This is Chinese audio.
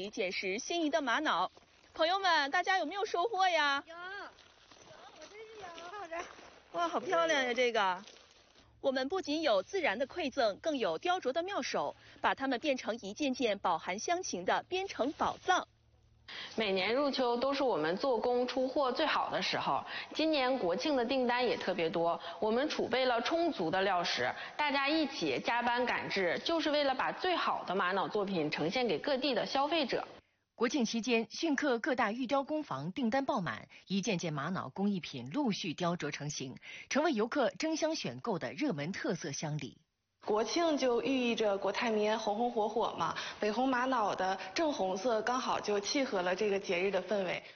里捡拾心仪的玛瑙。朋友们，大家有没有收获呀？ 有，我这是有，好着。 哇，好漂亮呀，这个。我们不仅有自然的馈赠，更有雕琢的妙手，把它们变成一件件饱含乡情的边城宝藏。 每年入秋都是我们做工出货最好的时候，今年国庆的订单也特别多，我们储备了充足的料石，大家一起加班赶制，就是为了把最好的玛瑙作品呈现给各地的消费者。 国庆期间，汛客各大玉雕工坊订单爆满，一件件玛瑙工艺品陆续雕琢成型，成为游客争相选购的热门特色乡里。 国庆就寓意着国泰民安、红红火火嘛，绯红玛瑙的正红色刚好就契合了这个节日的氛围。